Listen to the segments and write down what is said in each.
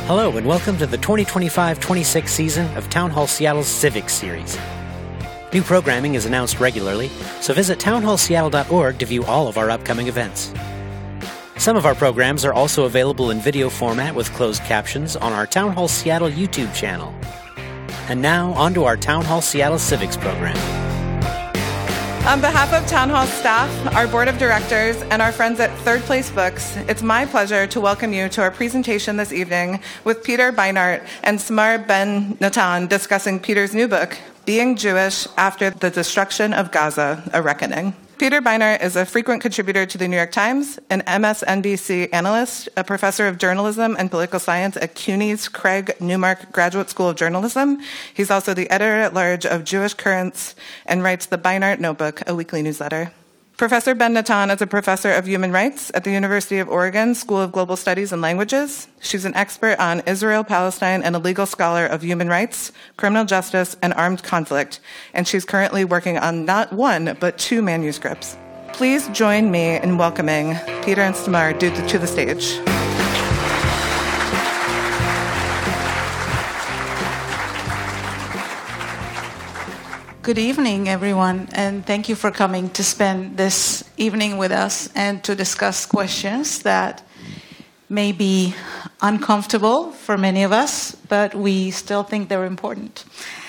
Hello and welcome to the 2025-26 season of Town Hall Seattle's Civics Series. New programming is announced regularly, so visit townhallseattle.org to view all of our upcoming events. Some of our programs are also available in video format with closed captions on our Town Hall Seattle YouTube channel. And now, on to our Town Hall Seattle Civics program. On behalf of Town Hall staff, our board of directors, and our friends at Third Place Books, it's my pleasure to welcome you to our presentation this evening with Peter Beinart and Samar Ben Natan discussing Peter's new book, Being Jewish After the Destruction of Gaza, A Reckoning. Peter Beinart is a frequent contributor to the New York Times, an MSNBC analyst, a professor of journalism and political science at CUNY's Craig Newmark Graduate School of Journalism. He's also the editor-at-large of Jewish Currents and writes the Beinart Notebook, a weekly newsletter. Professor Ben Natan is a professor of human rights at the University of Oregon School of Global Studies and Languages. She's an expert on Israel, Palestine, and a legal scholar of human rights, criminal justice, and armed conflict. And she's currently working on not one, but two manuscripts. Please join me in welcoming Peter and Samar to the stage. Good evening, everyone, and thank you for coming to spend this evening with us and to discuss questions that may be uncomfortable for many of us, but we still think they're important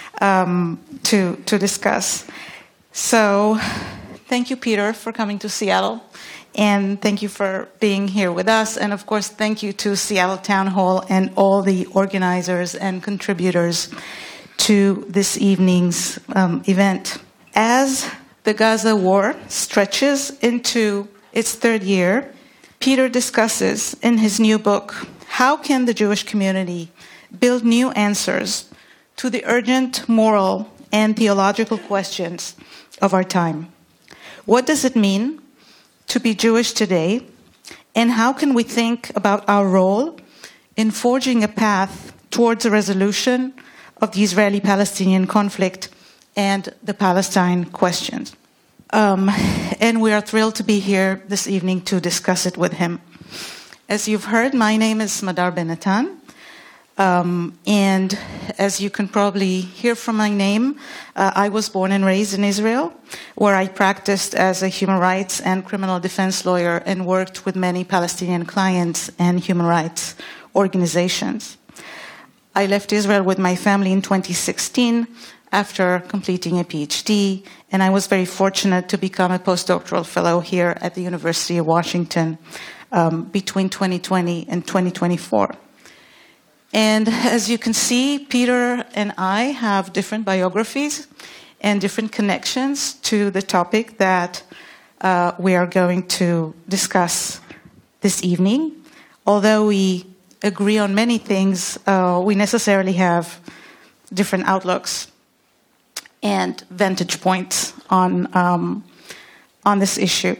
to discuss. So thank you, Peter, for coming to Seattle, and thank you for being here with us, and of course, thank you to Seattle Town Hall and all the organizers and contributors to this evening's event. As the Gaza war stretches into its third year, Peter discusses in his new book, how can the Jewish community build new answers to the urgent moral and theological questions of our time? What does it mean to be Jewish today? And how can we think about our role in forging a path towards a resolution of the Israeli-Palestinian conflict and the Palestine question? And we are thrilled to be here this evening to discuss it with him. As you've heard, my name is Madar Ben Natan. And as you can probably hear from my name, I was born and raised in Israel, where I practiced as a human rights and criminal defense lawyer and worked with many Palestinian clients and human rights organizations. I left Israel with my family in 2016 after completing a PhD, and I was very fortunate to become a postdoctoral fellow here at the University of Washington between 2020 and 2024. And as you can see, Peter and I have different biographies and different connections to the topic that we are going to discuss this evening. Although we agree on many things, we necessarily have different outlooks and vantage points on this issue.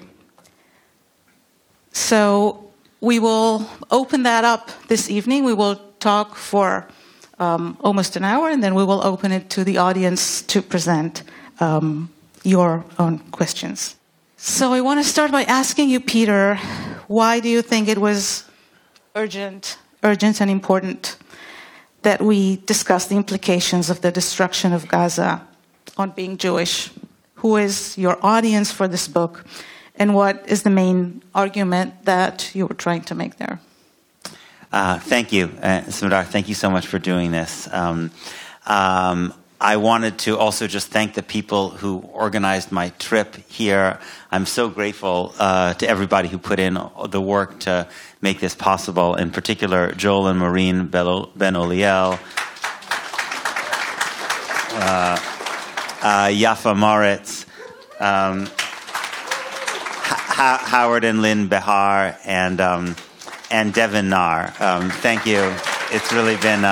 So we will open that up this evening. We will talk for almost an hour, and then we will open it to the audience to present your own questions. So I want to start by asking you, Peter, why do you think it was urgent and important that we discuss the implications of the destruction of Gaza on being Jewish? Who is your audience for this book? And what is the main argument that you were trying to make there? Thank you, Smadar. Thank you so much for doing this. I wanted to also just thank the people who organized my trip here. I'm so grateful to everybody who put in the work to make this possible, in particular Joel and Maureen Ben-Oliel, Yafa Moritz, Howard and Lynn Behar, and Devin Nar. Thank you. It's really been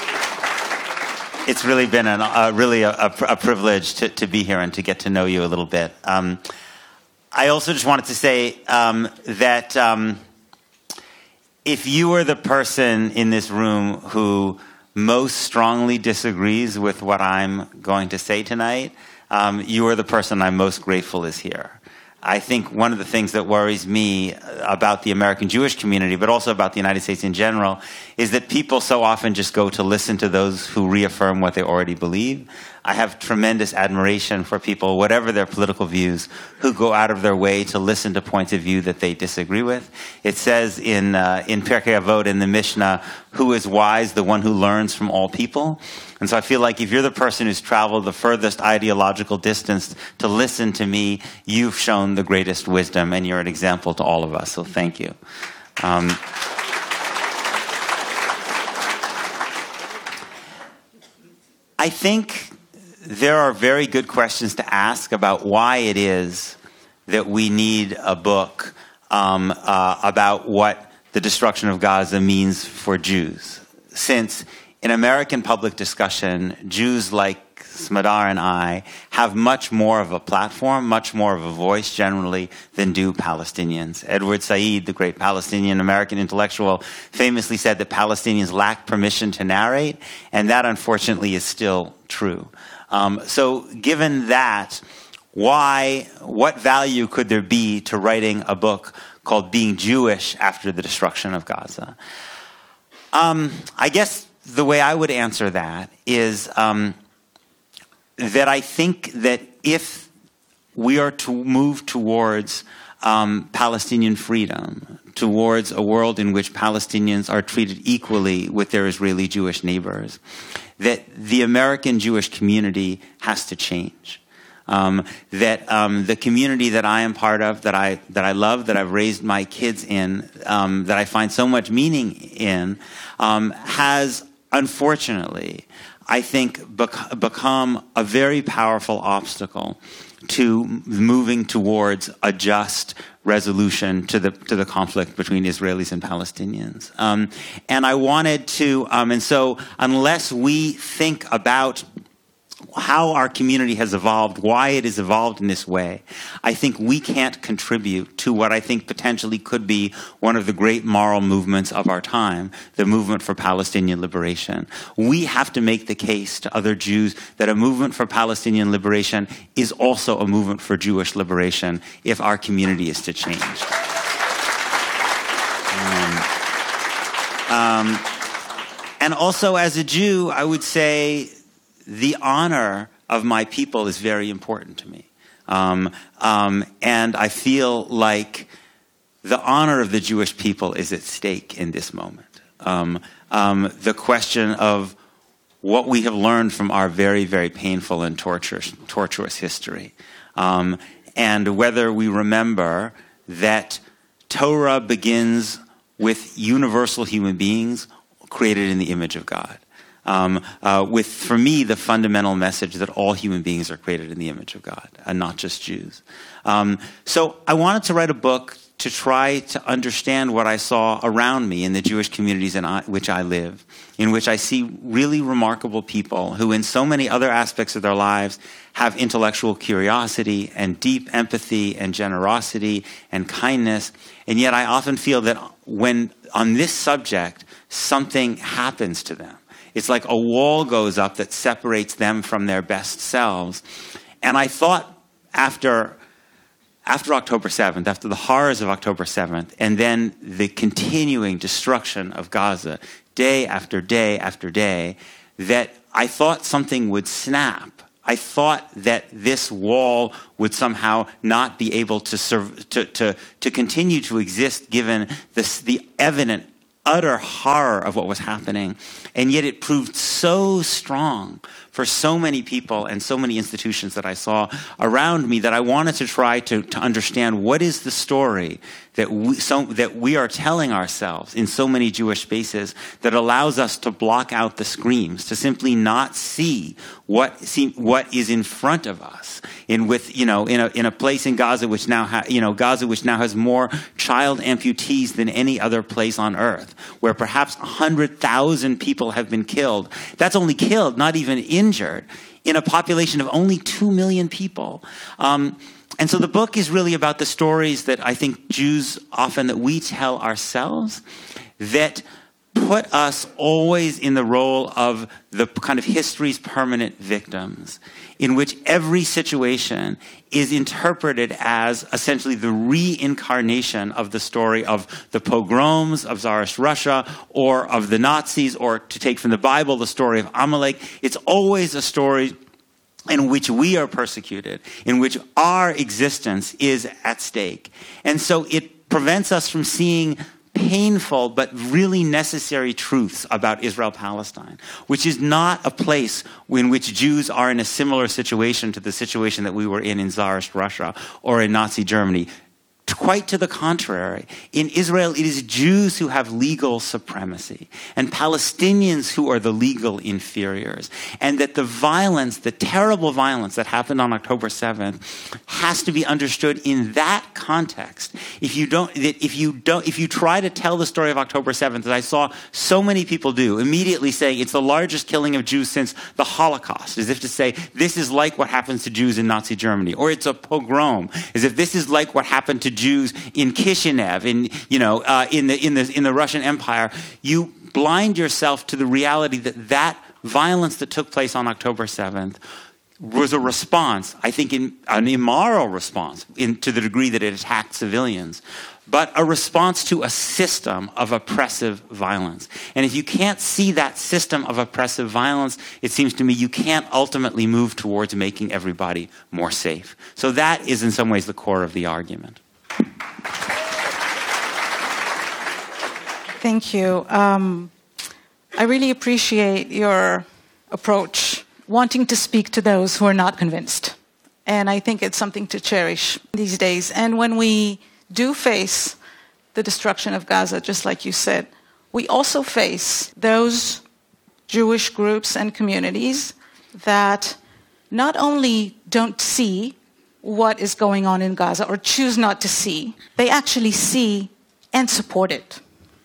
a privilege to be here and to get to know you a little bit. I also just wanted to say that if you are the person in this room who most strongly disagrees with what I'm going to say tonight, you are the person I'm most grateful is here. I think one of the things that worries me about the American Jewish community, but also about the United States in general, is that people so often just go to listen to those who reaffirm what they already believe. I have tremendous admiration for people, whatever their political views, who go out of their way to listen to points of view that they disagree with. It says in Pirkei Avot, in the Mishnah, who is wise? The one who learns from all people. And so I feel like if you're the person who's traveled the furthest ideological distance to listen to me, you've shown the greatest wisdom, and you're an example to all of us. So thank you. I think there are very good questions to ask about why it is that we need a book about what the destruction of Gaza means for Jews. Since in American public discussion, Jews like Smadar and I have much more of a platform, much more of a voice generally than do Palestinians. Edward Said, the great Palestinian American intellectual, famously said that Palestinians lack permission to narrate, and that unfortunately is still true. So given that, what value could there be to writing a book called Being Jewish After the Destruction of Gaza? I guess the way I would answer that is that I think that if we are to move towards Palestinian freedom, towards a world in which Palestinians are treated equally with their Israeli Jewish neighbors, that the American Jewish community has to change. That the community that I am part of, that I love, that I've raised my kids in, that I find so much meaning in, has unfortunately, I think, become a very powerful obstacle to moving towards a just resolution to the conflict between Israelis and Palestinians. And I wanted to, and so unless we think about how our community has evolved, why it has evolved in this way, I think we can't contribute to what I think potentially could be one of the great moral movements of our time, the movement for Palestinian liberation. We have to make the case to other Jews that a movement for Palestinian liberation is also a movement for Jewish liberation if our community is to change. And also as a Jew, I would say the honor of my people is very important to me. And I feel like the honor of the Jewish people is at stake in this moment. The question of what we have learned from our very, very painful and torturous history. And whether we remember that Torah begins with universal human beings created in the image of God. With, for me, the fundamental message that all human beings are created in the image of God, and not just Jews. So I wanted to write a book to try to understand what I saw around me in the Jewish communities in which I live, in which I see really remarkable people who in so many other aspects of their lives have intellectual curiosity and deep empathy and generosity and kindness. And yet I often feel that when on this subject, something happens to them. It's like a wall goes up that separates them from their best selves. And I thought after October 7th, after the horrors of October 7th, and then the continuing destruction of Gaza, day after day after day, that I thought something would snap. I thought that this wall would somehow not be able to continue to exist given the evident utter horror of what was happening. And yet it proved so strong for so many people and so many institutions that I saw around me that I wanted to try to understand what is the story that we are telling ourselves in so many Jewish spaces that allows us to block out the screams, to simply not see what is in front of us. In a place in Gaza which now has more child amputees than any other place on earth, where perhaps 100,000 people have been killed. That's only killed, not even injured, in a population of only 2 million people. And so the book is really about the stories that I think Jews often, that we tell ourselves, that put us always in the role of the kind of history's permanent victims, in which every situation is interpreted as essentially the reincarnation of the story of the pogroms of Tsarist Russia or of the Nazis, or to take from the Bible, the story of Amalek. It's always a story in which we are persecuted, in which our existence is at stake. And so it prevents us from seeing painful but really necessary truths about Israel-Palestine, which is not a place in which Jews are in a similar situation to the situation that we were in Tsarist Russia or in Nazi Germany. Quite to the contrary. In Israel, it is Jews who have legal supremacy and Palestinians who are the legal inferiors. And that the violence, the terrible violence that happened on October 7th has to be understood in that context. If you try to tell the story of October 7th, as I saw so many people do, immediately saying it's the largest killing of Jews since the Holocaust, as if to say this is like what happens to Jews in Nazi Germany, or it's a pogrom, as if this is like what happened to Jews in Kishinev, in the Russian Empire, you blind yourself to the reality that violence that took place on October 7th was a response, I think, an immoral response to the degree that it attacked civilians, but a response to a system of oppressive violence. And if you can't see that system of oppressive violence, it seems to me you can't ultimately move towards making everybody more safe. So that is in some ways the core of the argument. Thank you. I really appreciate your approach, wanting to speak to those who are not convinced. And I think it's something to cherish these days. And when we do face the destruction of Gaza, just like you said, we also face those Jewish groups and communities that not only don't see what is going on in Gaza or choose not to see, they actually see and support it.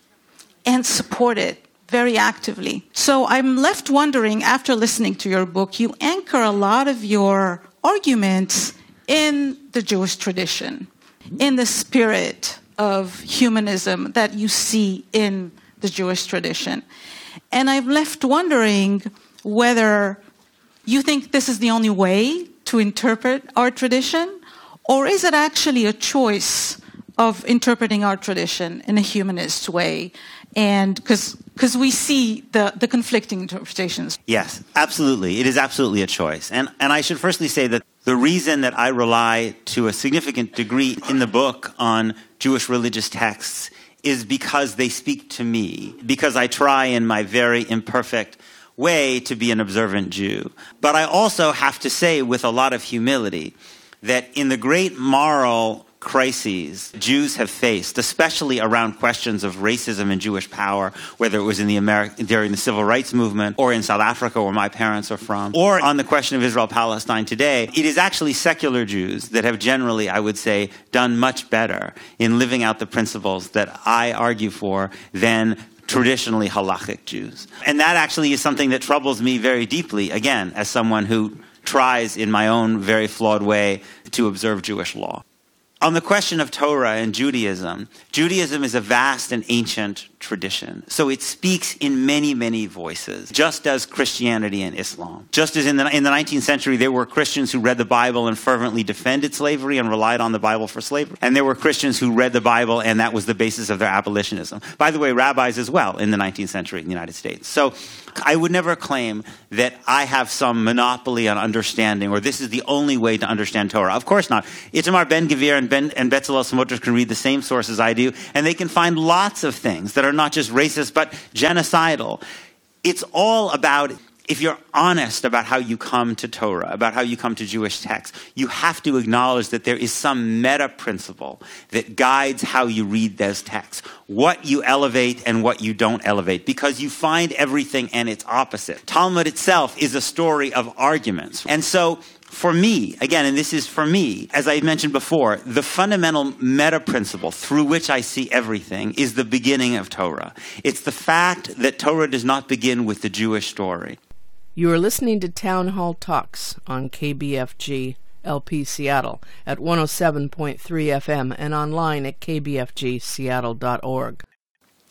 And support it very actively. So I'm left wondering, after listening to your book, you anchor a lot of your arguments in the Jewish tradition, in the spirit of humanism that you see in the Jewish tradition. And I'm left wondering whether you think this is the only way to interpret our tradition, or is it actually a choice of interpreting our tradition in a humanist way? And because we see the conflicting interpretations. Yes, absolutely. It is absolutely a choice. And I should firstly say that the reason that I rely to a significant degree in the book on Jewish religious texts is because they speak to me, because I try in my very imperfect way to be an observant Jew. But I also have to say with a lot of humility that in the great moral crises Jews have faced, especially around questions of racism and Jewish power, whether it was in during the civil rights movement or in South Africa, where my parents are from, or on the question of Israel-Palestine today, it is actually secular Jews that have generally, I would say, done much better in living out the principles that I argue for than traditionally halachic Jews. And that actually is something that troubles me very deeply, again, as someone who tries in my own very flawed way to observe Jewish law. On the question of Torah and Judaism, Judaism is a vast and ancient tradition. So it speaks in many, many voices, just as Christianity and Islam. Just as in the 19th century, there were Christians who read the Bible and fervently defended slavery and relied on the Bible for slavery. And there were Christians who read the Bible and that was the basis of their abolitionism. By the way, rabbis as well in the 19th century in the United States. So I would never claim that I have some monopoly on understanding, or this is the only way to understand Torah. Of course not. Itamar Ben-Gvir and Bezalel Smotrich can read the same sources I do, and they can find lots of things that are not just racist, but genocidal. It's all about, if you're honest about how you come to Torah, about how you come to Jewish texts, you have to acknowledge that there is some meta principle that guides how you read those texts, what you elevate and what you don't elevate, because you find everything and its opposite. Talmud itself is a story of arguments. And so, for me, again, and this is for me, as I mentioned before, the fundamental meta principle through which I see everything is the beginning of Torah. It's the fact that Torah does not begin with the Jewish story. You are listening to Town Hall Talks on KBFG LP Seattle at 107.3 FM and online at kbfgseattle.org.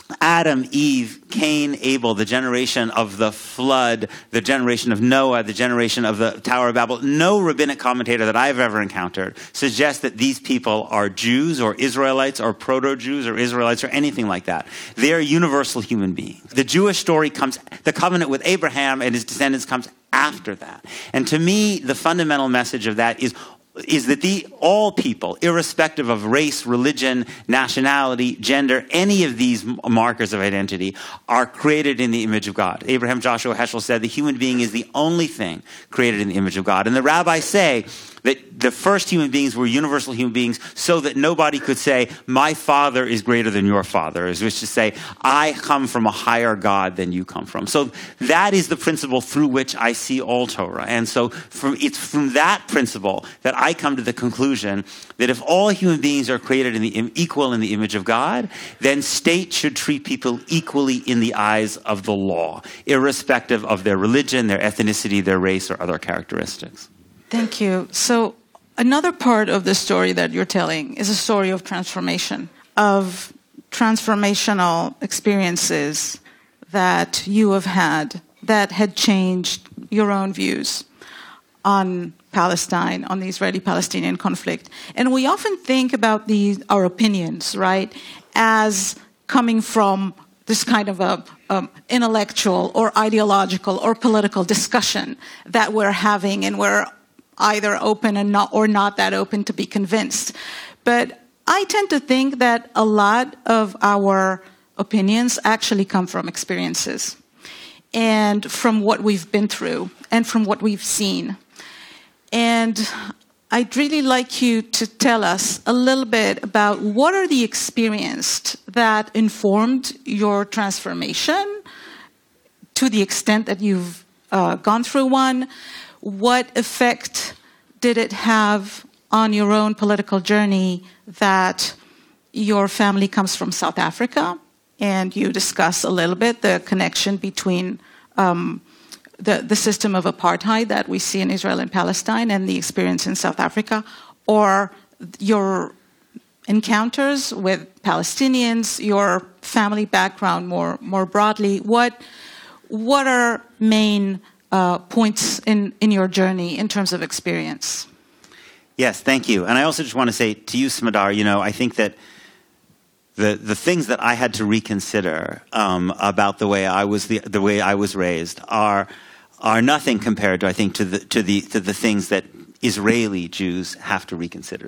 Adam, Eve, Cain, Abel, the generation of the flood, the generation of Noah, the generation of the Tower of Babel, no rabbinic commentator that I've ever encountered suggests that these people are Jews or Israelites or proto-Jews or Israelites or anything like that. They're universal human beings. The Jewish story comes, the covenant with Abraham and his descendants comes after that. And to me, the fundamental message of that is that all people, irrespective of race, religion, nationality, gender, any of these markers of identity, are created in the image of God. Abraham Joshua Heschel said the human being is the only thing created in the image of God. And the rabbis say that the first human beings were universal human beings so that nobody could say, my father is greater than your father, which is to say, I come from a higher God than you come from. So that is the principle through which I see all Torah. And so it's from that principle that I come to the conclusion that if all human beings are created equal in the image of God, then states should treat people equally in the eyes of the law, irrespective of their religion, their ethnicity, their race, or other characteristics. Thank you. So another part of the story that you're telling is a story of transformation, of transformational experiences that you have had that had changed your own views on Palestine, on the Israeli-Palestinian conflict. And we often think about our opinions, right, as coming from this kind of a intellectual or ideological or political discussion that we're having, and we're either open and not that open to be convinced. But I tend to think that a lot of our opinions actually come from experiences and from what we've been through and from what we've seen. And I'd really like you to tell us a little bit about what are the experiences that informed your transformation to the extent that you've gone through one. What effect did it have on your own political journey that your family comes from South Africa? And you discuss a little bit the connection between the system of apartheid that we see in Israel and Palestine and the experience in South Africa, or your encounters with Palestinians, your family background more broadly. What are main points in your journey in terms of experience? Yes, thank you. And I also just want to say to you, Smadar, I think that the things that I had to reconsider about the way I was raised are nothing compared to, I think, to the things that Israeli Jews have to reconsider.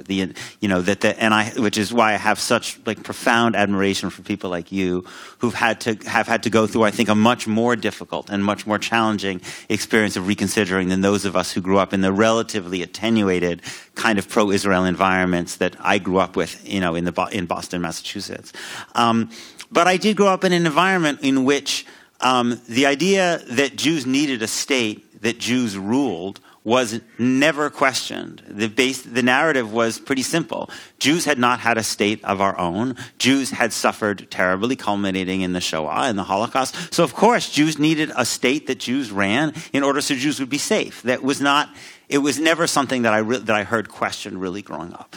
Which is why I have such profound admiration for people like you who've had to go through, I think, a much more difficult and much more challenging experience of reconsidering than those of us who grew up in the relatively attenuated kind of pro-Israel environments that I grew up with, in Boston, Massachusetts. But I did grow up in an environment in which the idea that Jews needed a state, that Jews ruled, was never questioned. The narrative was pretty simple. Jews had not had a state of our own. Jews had suffered terribly, culminating in the Shoah and the Holocaust. So, of course, Jews needed a state that Jews ran in order so Jews would be safe. It was never something that I heard questioned really growing up.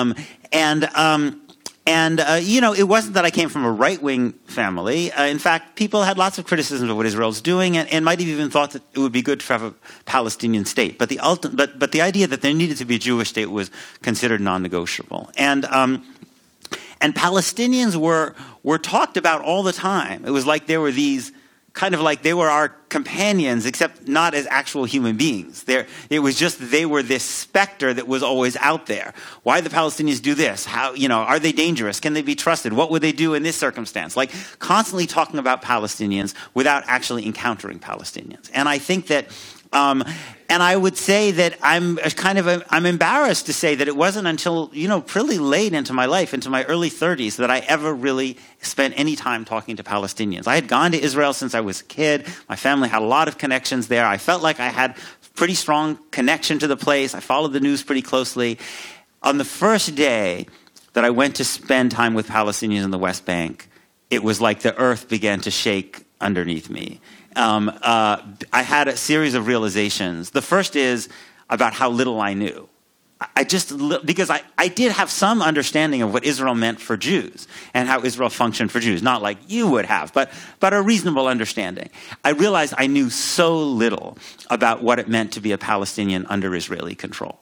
It wasn't that I came from a right-wing family. In fact, people had lots of criticisms of what Israel's doing, and might have even thought that it would be good to have a Palestinian state. But the idea that there needed to be a Jewish state was considered non-negotiable. And Palestinians were talked about all the time. It was like there were these kind of like they were our companions, except not as actual human beings. It was just they were this specter that was always out there. Why the Palestinians do this? How, are they dangerous? Can they be trusted? What would they do in this circumstance? Like constantly talking about Palestinians without actually encountering Palestinians. And I think that, and I would say that I'm embarrassed to say that it wasn't until, pretty late into my life, into my early 30s, that I ever really spent any time talking to Palestinians. I had gone to Israel since I was a kid. My family had a lot of connections there. I felt like I had pretty strong connection to the place. I followed the news pretty closely. On the first day that I went to spend time with Palestinians in the West Bank, it was like the earth began to shake underneath me. I had a series of realizations. The first is about how little I knew. because I did have some understanding of what Israel meant for Jews and how Israel functioned for Jews, not like you would have, but a reasonable understanding. I realized I knew so little about what it meant to be a Palestinian under Israeli control.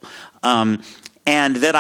And that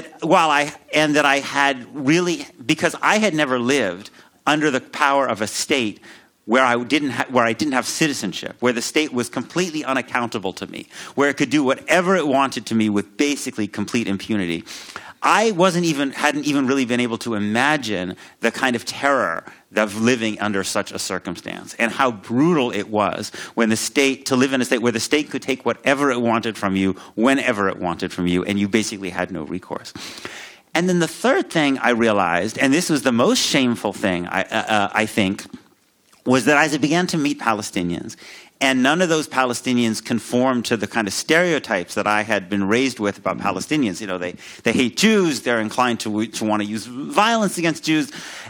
I had really, because I had never lived under the power of a state where I didn't have citizenship, where the state was completely unaccountable to me, where it could do whatever it wanted to me with basically complete impunity. I hadn't even really been able to imagine the kind of terror of living under such a circumstance, and how brutal it was to live in a state where the state could take whatever it wanted from you, whenever it wanted from you, and you basically had no recourse. And then the third thing I realized, and this was the most shameful thing, I think, was that as I began to meet Palestinians, and none of those Palestinians conformed to the kind of stereotypes that I had been raised with about Palestinians. You know, they hate Jews, they're inclined to want to use violence against Jews.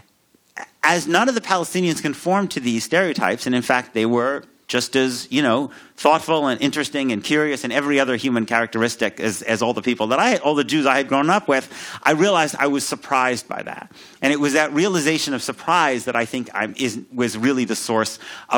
As none of the Palestinians conformed to these stereotypes, and in fact they were just as, thoughtful and interesting and curious and every other human characteristic as all the Jews I had grown up with, I realized I was surprised by that. And it was that realization of surprise that I think was really the source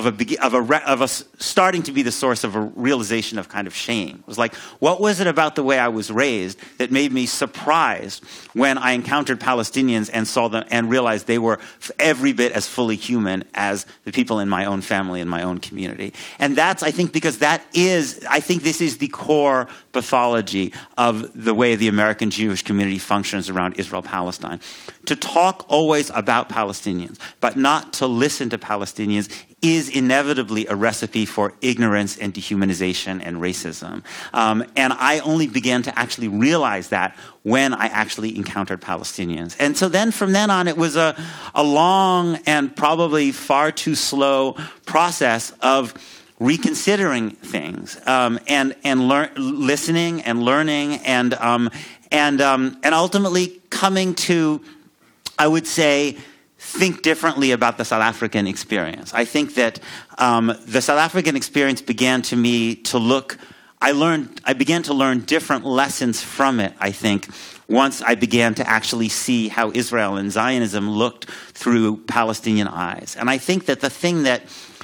starting to be the source of a realization of kind of shame. It was like, what was it about the way I was raised that made me surprised when I encountered Palestinians and saw them and realized they were every bit as fully human as the people in my own family and my own community. And that's, I think, because I think this is the core pathology of the way the American Jewish community functions around Israel-Palestine. To talk always about Palestinians, but not to listen to Palestinians, is inevitably a recipe for ignorance and dehumanization and racism. And I only began to actually realize that when I actually encountered Palestinians. And so then from then on, it was a long and probably far too slow process of reconsidering things, listening and learning, and ultimately coming to, I would say, think differently about the South African experience. I think that the South African experience began to me to look. I began to learn different lessons from it, I think, once I began to actually see how Israel and Zionism looked through Palestinian eyes. And I think that the thing that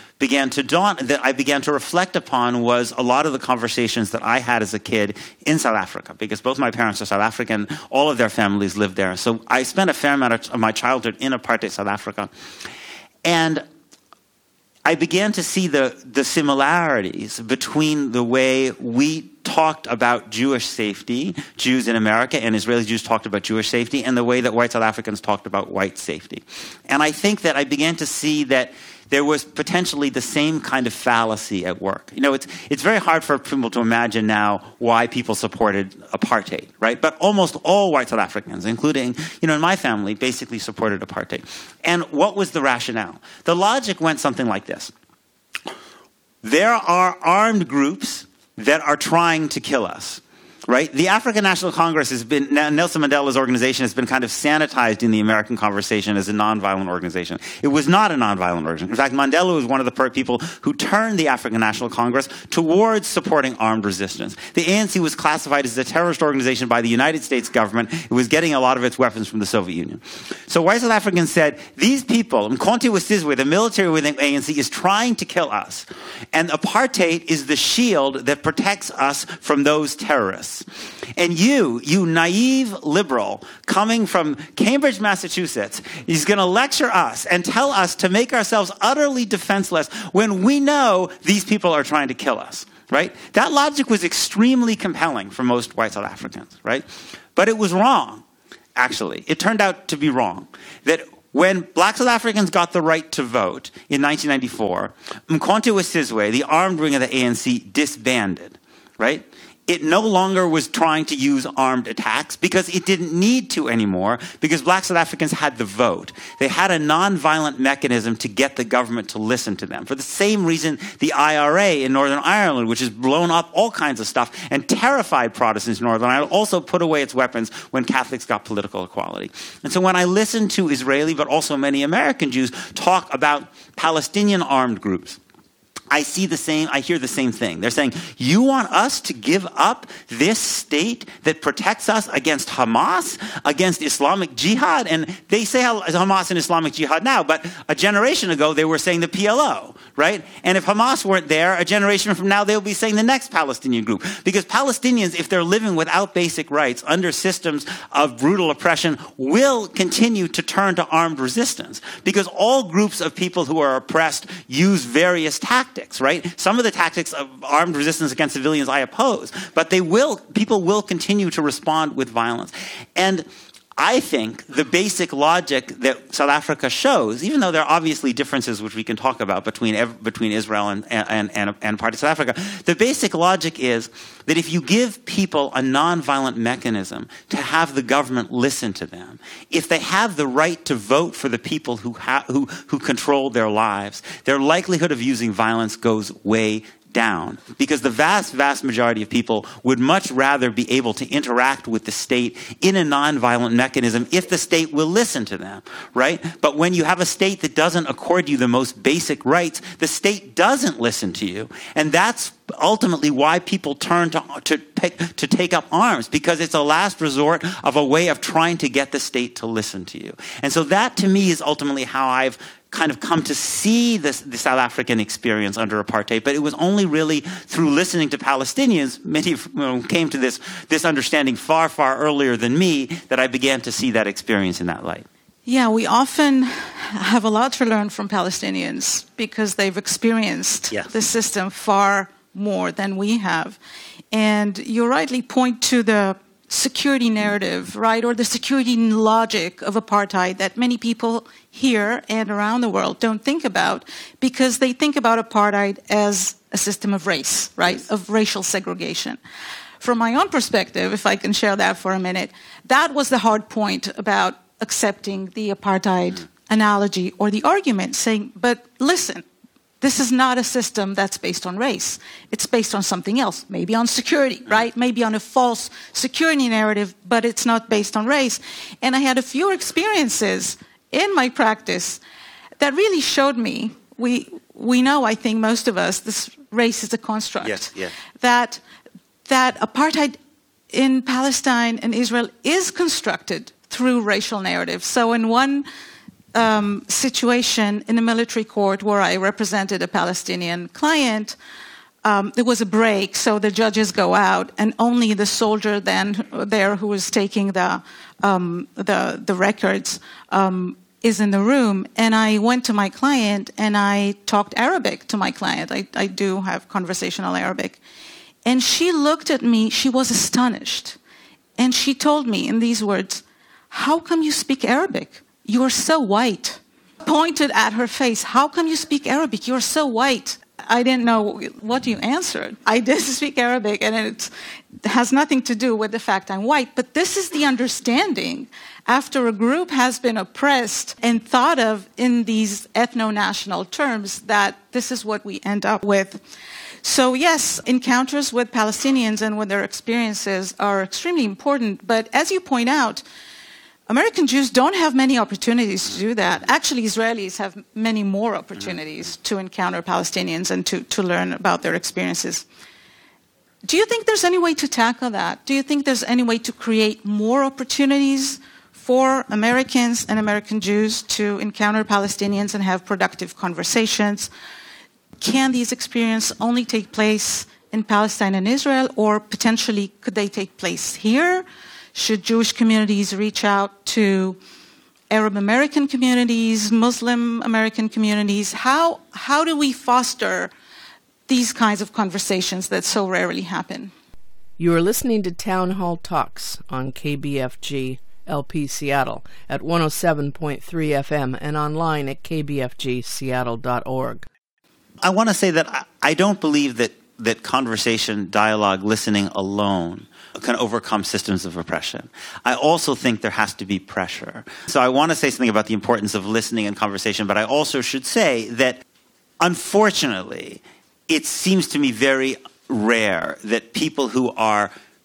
I began to reflect upon was a lot of the conversations that I had as a kid in South Africa, because both my parents are South African, all of their families lived there. So I spent a fair amount of my childhood in apartheid South Africa. And I began to see the similarities between the way we talked about Jewish safety, Jews in America, and Israeli Jews talked about Jewish safety, and the way that white South Africans talked about white safety. And I think that I began to see that there was potentially the same kind of fallacy at work. It's very hard for people to imagine now why people supported apartheid, right? But almost all white South Africans, including, in my family, basically supported apartheid. And what was the rationale? The logic went something like this. There are armed groups that are trying to kill us. Right? The African National Congress has been, Nelson Mandela's organization has been kind of sanitized in the American conversation as a nonviolent organization. It was not a nonviolent organization. In fact, Mandela was one of the people who turned the African National Congress towards supporting armed resistance. The ANC was classified as a terrorist organization by the United States government. It was getting a lot of its weapons from the Soviet Union. So white South Africans said, these people, Mkhonto we Sizwe, the military within ANC, is trying to kill us. And apartheid is the shield that protects us from those terrorists. And you naive liberal coming from Cambridge, Massachusetts, is going to lecture us and tell us to make ourselves utterly defenseless when we know these people are trying to kill us, right? That logic was extremely compelling for most white South Africans, right? But it was wrong, actually. It turned out to be wrong. That when black South Africans got the right to vote in 1994, Mkhonto we Sizwe, the armed wing of the ANC, disbanded, right? It no longer was trying to use armed attacks because it didn't need to anymore, because black South Africans had the vote. They had a nonviolent mechanism to get the government to listen to them. For the same reason the IRA in Northern Ireland, which has blown up all kinds of stuff and terrified Protestants in Northern Ireland, also put away its weapons when Catholics got political equality. And so when I listen to Israeli, but also many American Jews talk about Palestinian armed groups, I hear the same thing. They're saying, you want us to give up this state that protects us against Hamas, against Islamic Jihad? And they say Hamas and Islamic Jihad now, but a generation ago they were saying the PLO, right? And if Hamas weren't there, a generation from now they'll be saying the next Palestinian group. Because Palestinians, if they're living without basic rights, under systems of brutal oppression, will continue to turn to armed resistance. Because all groups of people who are oppressed use various tactics. Right? Some of the tactics of armed resistance against civilians I oppose, but people will continue to respond with violence. And I think the basic logic that South Africa shows, even though there are obviously differences which we can talk about between Israel and part of South Africa, the basic logic is that if you give people a nonviolent mechanism to have the government listen to them, if they have the right to vote for the people who control their lives, their likelihood of using violence goes way down, because the vast, vast majority of people would much rather be able to interact with the state in a nonviolent mechanism if the state will listen to them, right? But when you have a state that doesn't accord you the most basic rights, the state doesn't listen to you. And that's ultimately why people turn to take up arms, because it's a last resort of a way of trying to get the state to listen to you. And so that, to me, is ultimately how I've kind of come to see the South African experience under apartheid, but it was only really through listening to Palestinians, many came to this understanding far, far earlier than me, that I began to see that experience in that light. Yeah, we often have a lot to learn from Palestinians because they've experienced the system far more than we have. And you rightly point to the security narrative, right, or the security logic of apartheid that many people here and around the world don't think about, because they think about apartheid as a system of race, right, of racial segregation. From my own perspective, if I can share that for a minute, that was the hard point about accepting the apartheid analogy or the argument, saying, but listen, this is not a system that's based on race. It's based on something else, maybe on security, right? Maybe on a false security narrative, but it's not based on race. And I had a few experiences in my practice that really showed me, we know, I think most of us, this race is a construct. Yes. That apartheid in Palestine and Israel is constructed through racial narratives. So in one situation in a military court where I represented a Palestinian client, there was a break, so the judges go out, and only the soldier then there who was taking the records is in the room. And I went to my client and I talked Arabic to my client. I do have conversational Arabic. And she looked at me, she was astonished. And she told me in these words, "How come you speak Arabic? You're so white." Pointed at her face, "How come you speak Arabic? You're so white." I didn't know what you answered. I did speak Arabic, and it has nothing to do with the fact I'm white. But this is the understanding after a group has been oppressed and thought of in these ethno-national terms, that this is what we end up with. So yes, encounters with Palestinians and with their experiences are extremely important. But as you point out, American Jews don't have many opportunities to do that. Actually, Israelis have many more opportunities to encounter Palestinians and to learn about their experiences. Do you think there's any way to tackle that? Do you think there's any way to create more opportunities for Americans and American Jews to encounter Palestinians and have productive conversations? Can these experiences only take place in Palestine and Israel, or potentially could they take place here? Should Jewish communities reach out to Arab American communities, Muslim American communities? How do we foster these kinds of conversations that so rarely happen? You are listening to Town Hall Talks on KBFG LP Seattle at 107.3 FM and online at kbfgseattle.org. I want to say that I don't believe that conversation, dialogue, listening alone can overcome systems of oppression. I also think there has to be pressure. So I want to say something about the importance of listening and conversation, but I also should say that, unfortunately, it seems to me very rare that people who are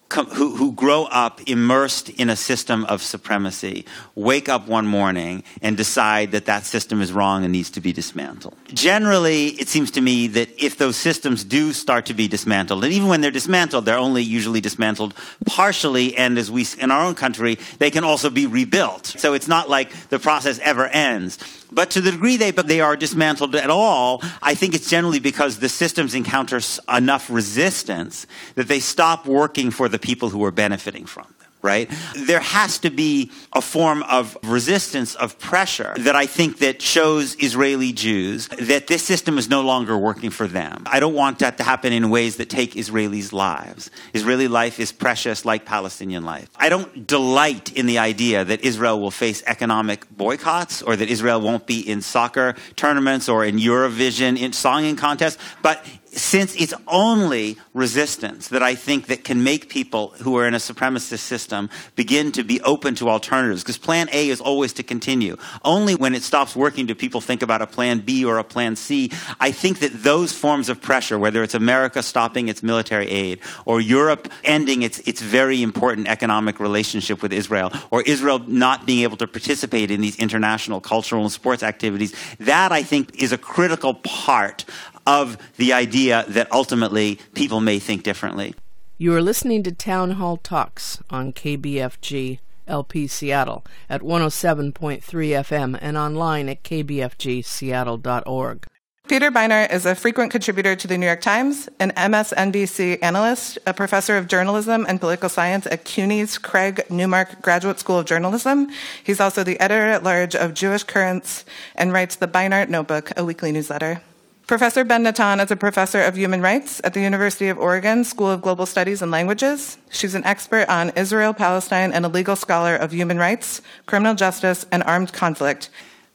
who grow up immersed in a system of supremacy wake up one morning and decide that that system is wrong and needs to be dismantled. Generally, it seems to me that if those systems do start to be dismantled, and even when they're dismantled, they're only usually dismantled partially, and as we in our own country, they can also be rebuilt. So it's not like the process ever ends. But to the degree they are dismantled at all, I think it's generally because the systems encounter enough resistance that they stop working for the people who are benefiting from them. Right? There has to be a form of resistance, of pressure that I think that shows Israeli Jews that this system is no longer working for them. I don't want that to happen in ways that take Israelis' lives. Israeli life is precious like Palestinian life. I don't delight in the idea that Israel will face economic boycotts or that Israel won't be in soccer tournaments or in Eurovision in songing contests, but since it's only resistance that I think that can make people who are in a supremacist system begin to be open to alternatives, because plan A is always to continue. Only when it stops working do people think about a plan B or a plan C. I think that those forms of pressure, whether it's America stopping its military aid or Europe ending its very important economic relationship with Israel, or Israel not being able to participate in these international cultural and sports activities, that I think is a critical part of the idea that ultimately people may think differently. You are listening to Town Hall Talks on KBFG LP Seattle at 107.3 FM and online at kbfgseattle.org. Peter Beinart is a frequent contributor to the New York Times, an MSNBC analyst, a professor of journalism and political science at CUNY's Craig Newmark Graduate School of Journalism. He's also the editor-at-large of Jewish Currents and writes the Beinart Notebook, a weekly newsletter. Professor Ben Natan is a professor of human rights at the University of Oregon School of Global Studies and Languages. She's an expert on Israel, Palestine, and a legal scholar of human rights, criminal justice, and armed conflict.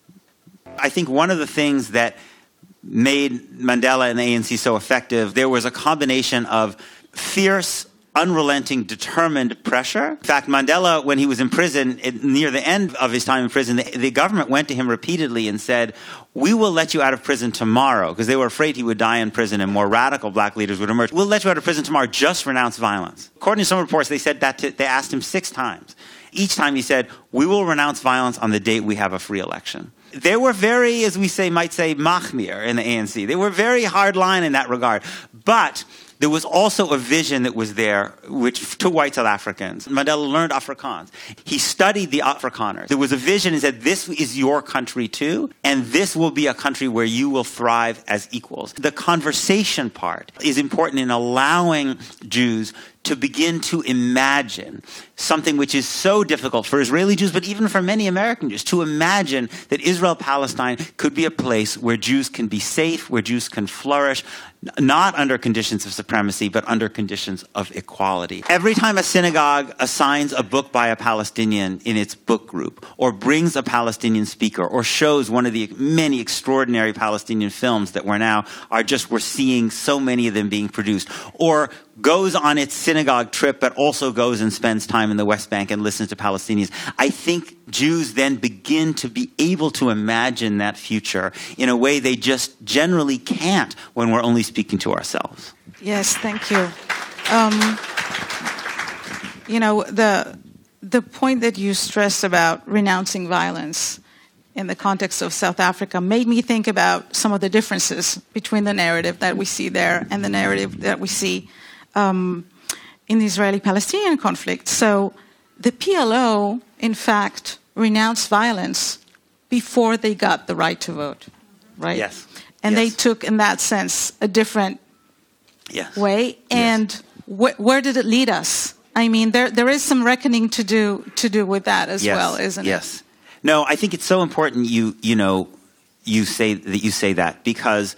I think one of the things that made Mandela and the ANC so effective, there was a combination of fierce, unrelenting, determined pressure. In fact, Mandela, when he was in prison, near the end of his time in prison, the government went to him repeatedly and said, "We will let you out of prison tomorrow," because they were afraid he would die in prison and more radical black leaders would emerge. "We'll let you out of prison tomorrow, just renounce violence." According to some reports, they said that they asked him 6 times. Each time he said, "We will renounce violence on the date we have a free election." They were very, as we might say, machmir in the ANC. They were very hard line in that regard. But there was also a vision that was there to white South Africans. Mandela learned Afrikaans. He studied the Afrikaners. There was a vision and said, this is your country too, and this will be a country where you will thrive as equals. The conversation part is important in allowing Jews to begin to imagine something which is so difficult for Israeli Jews, but even for many American Jews, to imagine that Israel-Palestine could be a place where Jews can be safe, where Jews can flourish, not under conditions of supremacy, but under conditions of equality. Every time a synagogue assigns a book by a Palestinian in its book group, or brings a Palestinian speaker, or shows one of the many extraordinary Palestinian films that we're seeing so many of them being produced, or goes on its synagogue trip, but also goes and spends time in the West Bank and listens to Palestinians, I think Jews then begin to be able to imagine that future in a way they just generally can't when we're only speaking to ourselves. Yes, thank you. The point that you stressed about renouncing violence in the context of South Africa made me think about some of the differences between the narrative that we see there and the narrative that we see in the Israeli-Palestinian conflict. So the PLO, in fact, renounced violence before they got the right to vote, right? Yes. And they took, in that sense, a different way. And where did it lead us? I mean, there is some reckoning to do with that as well, isn't it? Yes. No, I think it's so important you say that because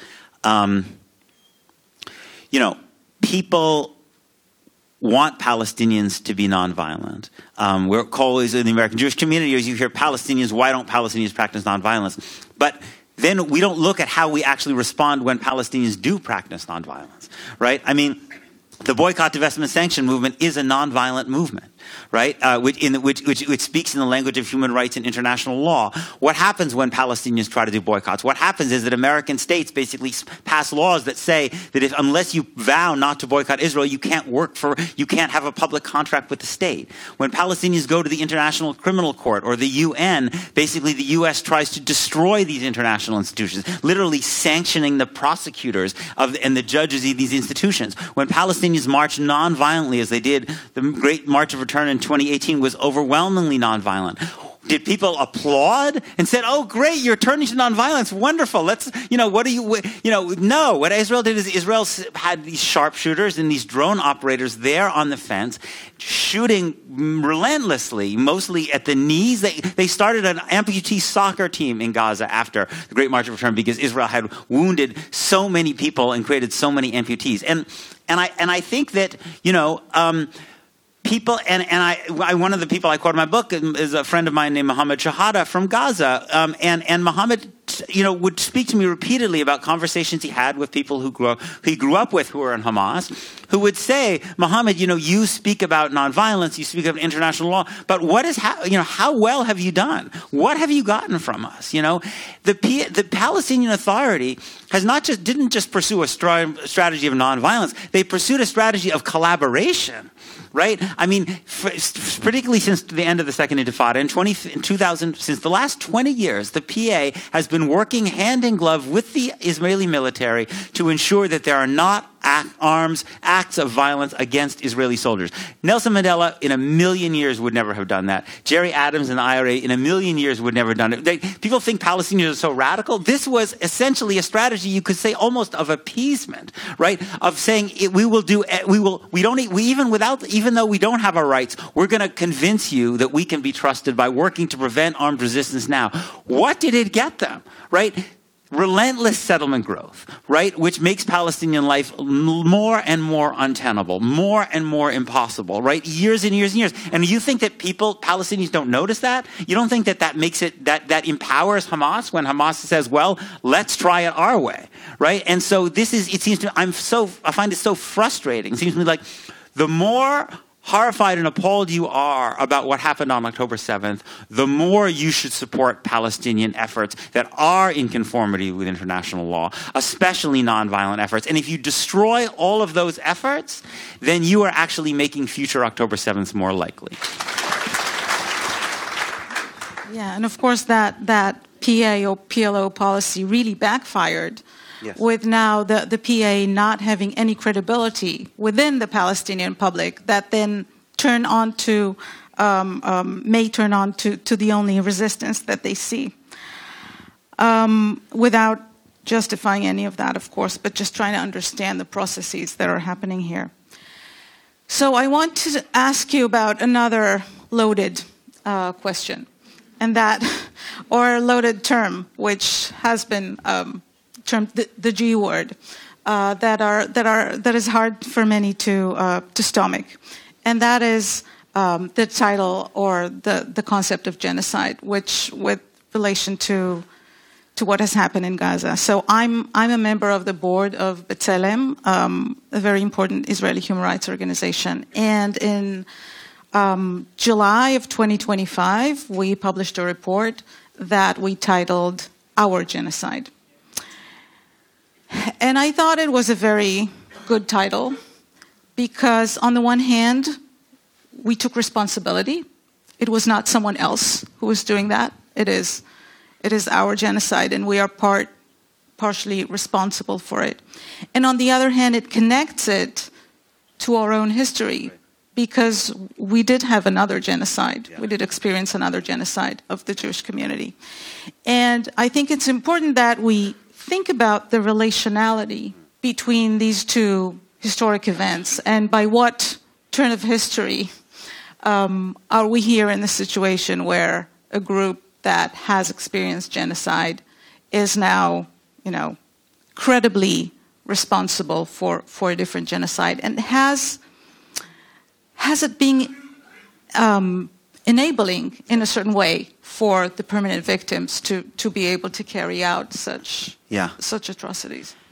people want Palestinians to be nonviolent. We're always in the American Jewish community, as you hear Palestinians, why don't Palestinians practice nonviolence? But then we don't look at how we actually respond when Palestinians do practice nonviolence, right? I mean, the boycott, divestment, sanction movement is a nonviolent movement. right? Which speaks in the language of human rights and international law. What happens when Palestinians try to do boycotts? What happens is that American states basically pass laws that say that unless you vow not to boycott Israel, you can't have a public contract with the state. When Palestinians go to the International Criminal Court or the UN, basically the U.S. tries to destroy these international institutions, literally sanctioning the prosecutors and the judges of these institutions. When Palestinians march non-violently, as they did, the Great March of Return in 2018 was overwhelmingly non-violent. Did people applaud and said, "Oh, great, you're turning to nonviolence, wonderful. Let's, what do you, no. What Israel did is Israel had these sharpshooters and these drone operators there on the fence, shooting relentlessly, mostly at the knees. They started an amputee soccer team in Gaza after the Great March of Return because Israel had wounded so many people and created so many amputees. And I think that, people, one of the people I quote in my book is a friend of mine named Mohammed Shahada from Gaza. And Mohammed, would speak to me repeatedly about conversations he had with people he grew up with who were in Hamas, who would say, Mohammed, you speak about nonviolence, you speak of international law, but how well have you done? What have you gotten from us? The Palestinian Authority didn't just pursue a strategy of nonviolence, they pursued a strategy of collaboration. Right? I mean, particularly since the end of the Second Intifada, in 2000, since the last 20 years, the PA has been working hand in glove with the Israeli military to ensure that there are not acts of violence against Israeli soldiers. Nelson Mandela, in a million years, would never have done that. Jerry Adams and the IRA, in a million years, would never have done it. People think Palestinians are so radical. This was essentially a strategy, you could say, almost of appeasement, right? Of saying even though we don't have our rights, we're going to convince you that we can be trusted by working to prevent armed resistance now. What did it get them, right? Relentless settlement growth, right, which makes Palestinian life more and more untenable, more and more impossible, right, years and years and years. And you think that Palestinians don't notice that? You don't think that makes it, that empowers Hamas when Hamas says, well, let's try it our way, right? And so I find it so frustrating. It seems to me like the more horrified and appalled you are about what happened on October 7th, the more you should support Palestinian efforts that are in conformity with international law, especially nonviolent efforts. And if you destroy all of those efforts, then you are actually making future October 7ths more likely. Yeah, and of course that PA or PLO policy really backfired. Yes. With now the PA not having any credibility within the Palestinian public, that then may turn on to the only resistance that they see, without justifying any of that, of course, but just trying to understand the processes that are happening here. So I want to ask you about another loaded question, and or loaded term, which has been termed the G word, that is hard for many to stomach, and that is the title or the concept of genocide, which with relation to what has happened in Gaza. So I'm a member of the board of B'Tselem, a very important Israeli human rights organization, and in July of 2025, we published a report that we titled "Our Genocide." And I thought it was a very good title because, on the one hand, we took responsibility. It was not someone else who was doing that. It is our genocide, and we are partially responsible for it. And on the other hand, it connects it to our own history because we did have another genocide. Yeah. We did experience another genocide of the Jewish community. And I think it's important that we think about the relationality between these two historic events, and by what turn of history are we here in the situation where a group that has experienced genocide is now, credibly responsible for a different genocide, and has it being enabling in a certain way for the permanent victims to be able to carry out such atrocities.